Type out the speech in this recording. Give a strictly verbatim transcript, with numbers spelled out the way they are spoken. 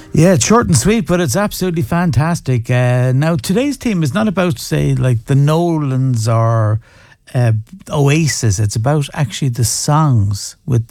Yeah, it's short and sweet, but it's absolutely fantastic. Uh, now, today's team is not about, say, like the Nolans or uh, Oasis. It's about actually the songs with